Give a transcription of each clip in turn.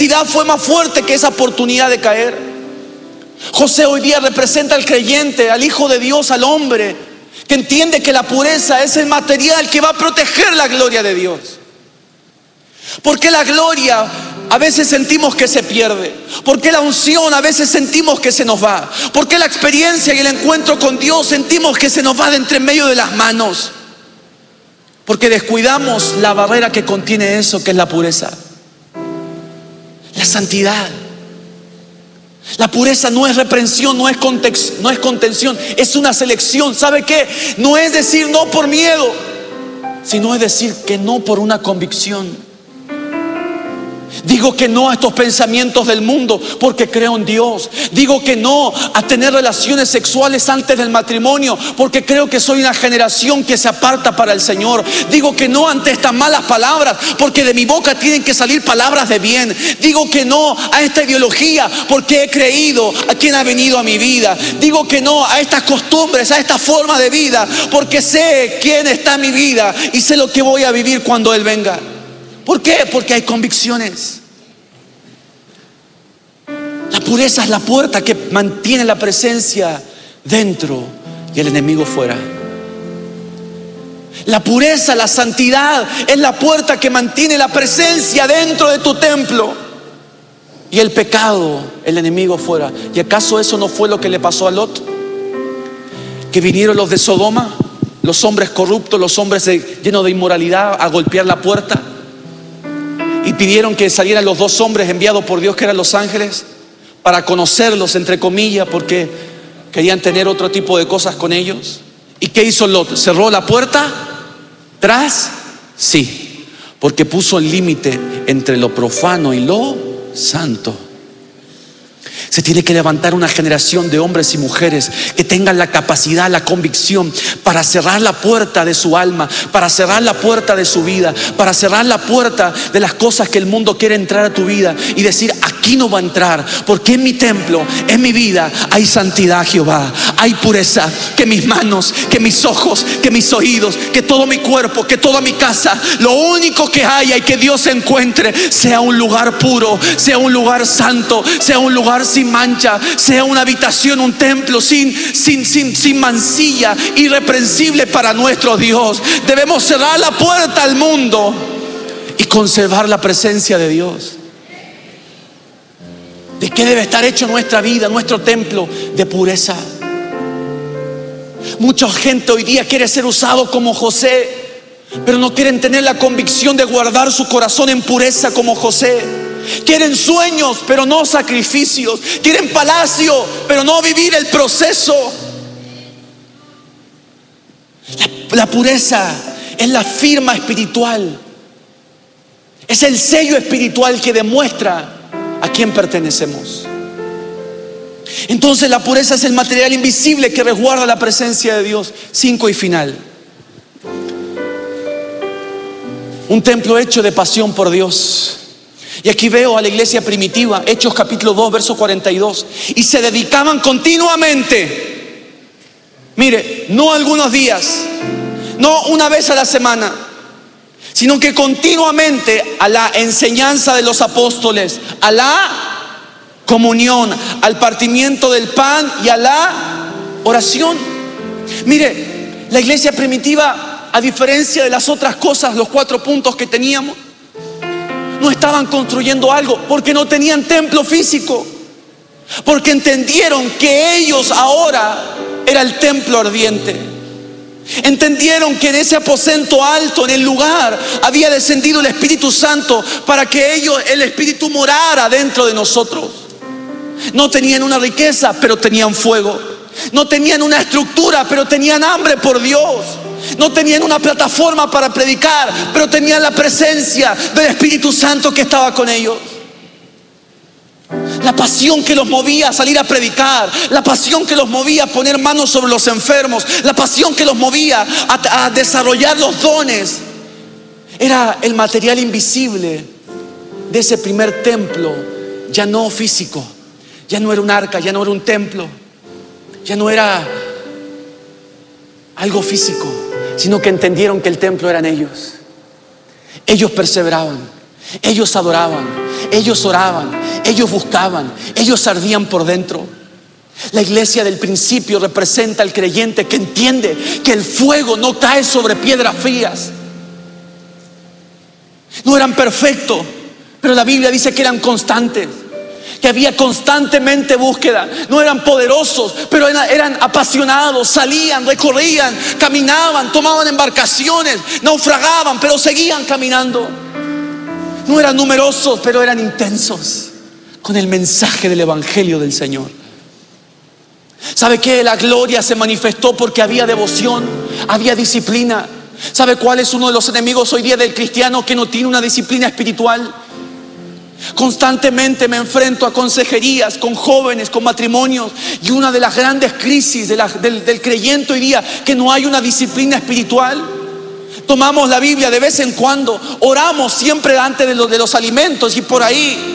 fue más fuerte que esa oportunidad de caer. José hoy día representa al creyente, al Hijo de Dios, al hombre que entiende que la pureza es el material que va a proteger la gloria de Dios. Porque la gloria a veces sentimos que se pierde, porque la unción a veces sentimos que se nos va, porque la experiencia y el encuentro con Dios sentimos que se nos va de entre medio de las manos, porque descuidamos la barrera que contiene eso, que es la pureza, la santidad. La pureza no es reprensión, no es contención, es una selección. ¿Sabe qué? No es decir no por miedo, sino es decir que no por una convicción. Digo que no a estos pensamientos del mundo porque creo en Dios. Digo que no a tener relaciones sexuales antes del matrimonio porque creo que soy una generación que se aparta para el Señor. Digo que no ante estas malas palabras porque de mi boca tienen que salir palabras de bien. Digo que no a esta ideología porque he creído a quien ha venido a mi vida. Digo que no a estas costumbres, a esta forma de vida porque sé quién está en mi vida y sé lo que voy a vivir cuando Él venga. ¿Por qué? Porque hay convicciones. La pureza es la puerta que mantiene la presencia dentro y el enemigo fuera. La pureza, la santidad es la puerta que mantiene la presencia dentro de tu templo y el pecado, el enemigo fuera. ¿Y acaso eso no fue lo que le pasó a Lot? Que vinieron los de Sodoma, los hombres corruptos, los hombres llenos de inmoralidad, a golpear la puerta. Y pidieron que salieran los dos hombres enviados por Dios, que eran los ángeles, para conocerlos, entre comillas, porque querían tener otro tipo de cosas con ellos. ¿Y qué hizo Lot? ¿Cerró la puerta tras? Sí, porque puso el límite entre lo profano y lo santo. Se tiene que levantar una generación de hombres y mujeres que tengan la capacidad, la convicción para cerrar la puerta de su alma, para cerrar la puerta de su vida, para cerrar la puerta de las cosas que el mundo quiere entrar a tu vida y decir: aquí no va a entrar, porque en mi templo, en mi vida hay santidad, Jehová, hay pureza. Que mis manos, que mis ojos, que mis oídos, que todo mi cuerpo, que toda mi casa, lo único que haya y que Dios se encuentre sea un lugar puro, sea un lugar santo, sea un lugar sin mancha, sea una habitación, un templo sin mancilla, irreprensible para nuestro Dios. Debemos cerrar la puerta al mundo y conservar la presencia de Dios. ¿De qué debe estar hecho nuestra vida, nuestro templo? De pureza. Mucha gente hoy día quiere ser usado como José, pero no quieren tener la convicción de guardar su corazón en pureza como José. Quieren sueños, pero no sacrificios. Quieren palacio, pero no vivir el proceso. La pureza es la firma espiritual. Es el sello espiritual que demuestra a quién pertenecemos. Entonces la pureza es el material invisible que resguarda la presencia de Dios. 5 y final. Un templo hecho de pasión por Dios. Y aquí veo a la iglesia primitiva, Hechos capítulo 2, verso 42. Y se dedicaban continuamente, mire, no algunos días, no una vez a la semana, sino que continuamente a la enseñanza de los apóstoles, a la comunión, al partimiento del pan y a la oración. Mire, la iglesia primitiva, a diferencia de las otras cosas, los 4 puntos que teníamos, no estaban construyendo algo porque no tenían templo físico, porque entendieron que ellos ahora era el templo ardiente. Entendieron que en ese aposento alto, en el lugar, había descendido el Espíritu Santo para que el Espíritu morara dentro de nosotros. No tenían una riqueza, pero tenían fuego. No tenían una estructura, pero tenían hambre por Dios. No tenían una plataforma para predicar, pero tenían la presencia del Espíritu Santo que estaba con ellos. La pasión que los movía a salir a predicar, la pasión que los movía a poner manos sobre los enfermos, la pasión que los movía a desarrollar los dones, era el material invisible de ese primer templo, ya no físico. Ya no era un arca, ya no era un templo, ya no era algo físico, sino que entendieron que el templo eran ellos. Ellos perseveraban, ellos adoraban, Ellos oraban, ellos buscaban, ellos ardían por dentro. La iglesia del principio representa al creyente que entiende que el fuego no cae sobre piedras frías. No eran perfectos, pero la Biblia dice que eran constantes, que había constantemente búsqueda. No eran poderosos, pero eran apasionados. Salían, recorrían, caminaban, tomaban embarcaciones, naufragaban, pero seguían caminando. No eran numerosos, pero eran intensos con el mensaje del evangelio del Señor. ¿Sabe qué? La gloria se manifestó porque había devoción, había disciplina. ¿Sabe cuál es uno de los enemigos hoy día del cristiano que no tiene una disciplina espiritual? Constantemente me enfrento a consejerías con jóvenes, con matrimonios, y una de las grandes crisis del creyente hoy día que no hay una disciplina espiritual. Tomamos la Biblia de vez en cuando, oramos siempre antes de los alimentos y por ahí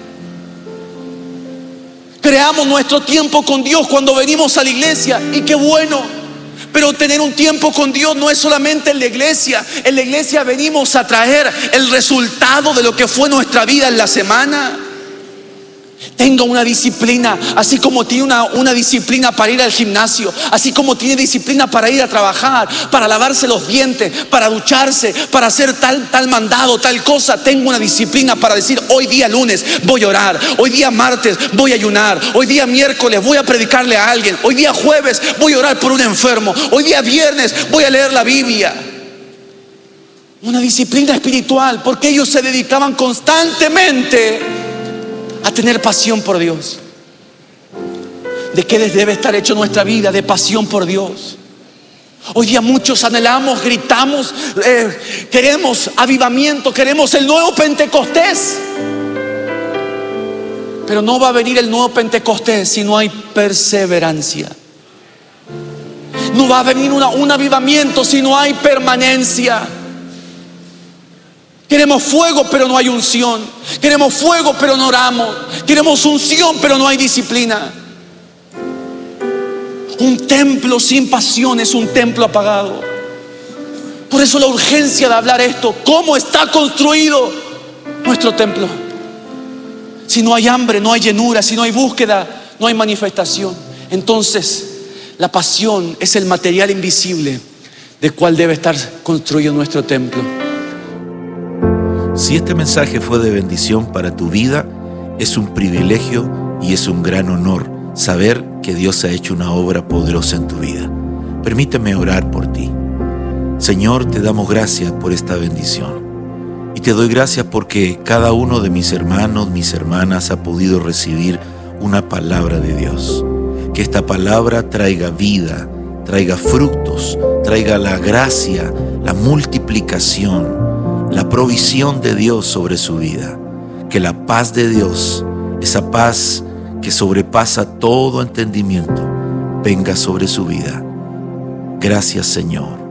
creamos nuestro tiempo con Dios cuando venimos a la iglesia, y qué bueno. Pero tener un tiempo con Dios no es solamente en la iglesia. En la iglesia venimos a traer el resultado de lo que fue nuestra vida en la semana. Tenga una disciplina, así como tiene una disciplina para ir al gimnasio, así como tiene disciplina para ir a trabajar, para lavarse los dientes, para ducharse, para hacer tal mandado, tal cosa. Tengo una disciplina para decir: hoy día lunes voy a orar, hoy día martes voy a ayunar, hoy día miércoles voy a predicarle a alguien, hoy día jueves voy a orar por un enfermo, hoy día viernes voy a leer la Biblia. Una disciplina espiritual, porque ellos se dedicaban constantemente a tener pasión por Dios. ¿De qué debe estar hecho nuestra vida? De pasión por Dios. Hoy día muchos anhelamos, gritamos, queremos avivamiento, queremos el nuevo Pentecostés. Pero no va a venir el nuevo Pentecostés si no hay perseverancia. No va a venir un avivamiento si no hay permanencia. Queremos fuego, pero no hay unción. Queremos fuego, pero no oramos. Queremos unción, pero no hay disciplina. Un templo sin pasión es un templo apagado. Por eso la urgencia de hablar esto. ¿Cómo está construido nuestro templo? Si no hay hambre, no hay llenura. Si no hay búsqueda, no hay manifestación. Entonces, la pasión es el material invisible del cual debe estar construido nuestro templo. Si este mensaje fue de bendición para tu vida, es un privilegio y es un gran honor saber que Dios ha hecho una obra poderosa en tu vida. Permíteme orar por ti. Señor, te damos gracias por esta bendición. Y te doy gracias porque cada uno de mis hermanos, mis hermanas ha podido recibir una palabra de Dios. Que esta palabra traiga vida, traiga frutos, traiga la gracia, la multiplicación, la provisión de Dios sobre su vida. Que la paz de Dios, esa paz que sobrepasa todo entendimiento, venga sobre su vida. Gracias, Señor.